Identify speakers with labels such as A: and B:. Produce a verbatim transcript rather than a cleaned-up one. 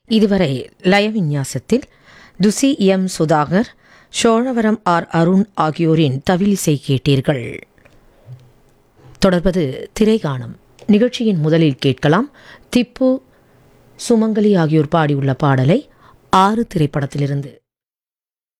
A: இதுவரை லயவிந்யாசத்தில் துசி M Sudhakar, Cholavaram R Arun ஆகியோரின் தவிலிசை கேட்டீர்கள். தொடர்வது திரைகானம். நிகழ்ச்சியின் முதலில் கேட்கலாம் திப்பு, சுமங்கலி ஆகியோர் பாடியுள்ள பாடலை ஆறு திரைப்படத்திலிருந்து.